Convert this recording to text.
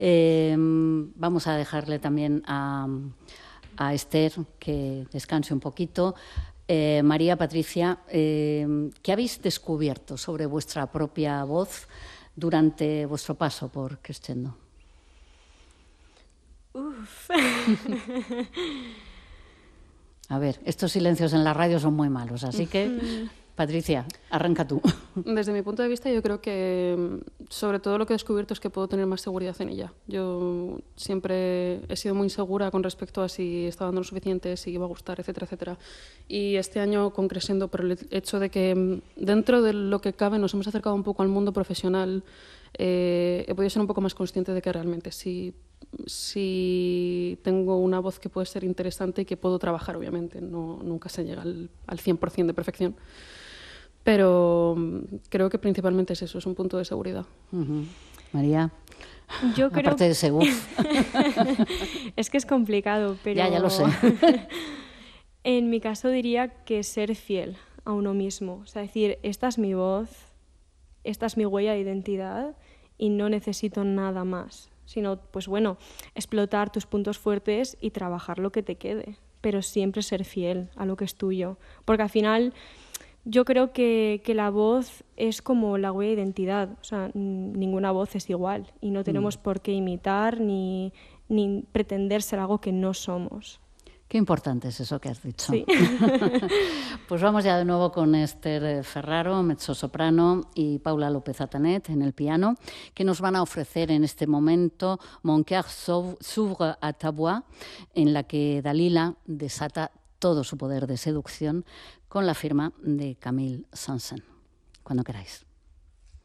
Vamos a dejarle también a Esther que descanse un poquito. María, Patricia, ¿qué habéis descubierto sobre vuestra propia voz durante vuestro paso por Crescendo? Uf. A ver, estos silencios en la radio son muy malos, así que, Patricia, arranca tú. Desde mi punto de vista, yo creo que sobre todo lo que he descubierto es que puedo tener más seguridad en ella. Yo siempre he sido muy insegura con respecto a si estaba dando lo suficiente, si iba a gustar, etcétera, etcétera. Y este año con Crescendo, por el hecho de que dentro de lo que cabe nos hemos acercado un poco al mundo profesional, he podido ser un poco más consciente de que realmente si tengo una voz que puede ser interesante y que puedo trabajar, obviamente. Nunca se llega al 100% de perfección. Pero creo que principalmente es eso, es un punto de seguridad. María, yo creo... aparte de seguro. Es que es complicado, pero... Ya lo sé. En mi caso diría que ser fiel a uno mismo. O sea, decir, esta es mi voz, esta es mi huella de identidad y no necesito nada más. Sino, pues bueno, explotar tus puntos fuertes y trabajar lo que te quede. Pero siempre ser fiel a lo que es tuyo. Porque al final... Yo creo que la voz es como la huella de identidad, o sea, ninguna voz es igual y no tenemos por qué imitar ni pretender ser algo que no somos. Qué importante es eso que has dicho. Sí. Pues vamos ya de nuevo con Esther Ferraro, mezzosoprano, y Paula López Atanet en el piano, que nos van a ofrecer en este momento Mon cœur s'ouvre à ta voix, en la que Dalila desata todo su poder de seducción con la firma de Camille Saint-Saëns. Cuando queráis.